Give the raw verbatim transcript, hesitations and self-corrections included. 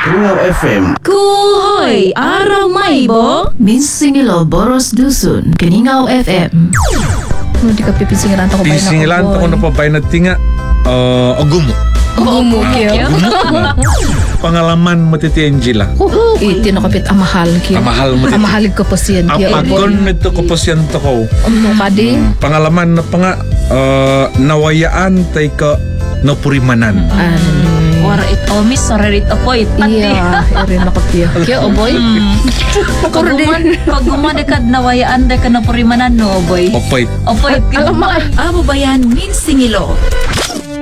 Kingaw F M. Kuhoy! Araw may bo? Minsingilo Boros Dusun, Kiningaw F M. No, di ka pipinsingilan ko pa Pisingilan ko na pabay na tinga. Uh, agumo. Umukyo. Pangalaman mo titi Angela. Iti no kapit amahal kyo. Amahal mo titi. Amahalig ko po siya. Apagon nito ko po siya to ko. Umno ka di. Pangalaman na pa nga, uh, nawayaan tay ka napurimanan. Or it omis, or it apoy. Pati. Iya, irin ako piyo. Kyo, oboy. Pag guman, pag gumadakad nawayaan, da ka na purimanan, no, boy. Opoy. Apoy. Alam mo, Abo ba yan? Minsingilo.